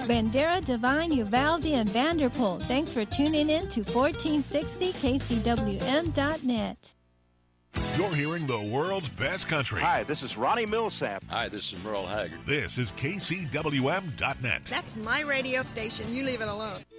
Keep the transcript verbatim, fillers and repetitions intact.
Bandera, Devine, Uvalde, and Vanderpool. Thanks for tuning in to fourteen sixty K C W M dot net. You're hearing the world's best country. Hi, this is Ronnie Millsap. Hi, this is Merle Haggard. This is K C W M dot net. That's my radio station. You leave it alone.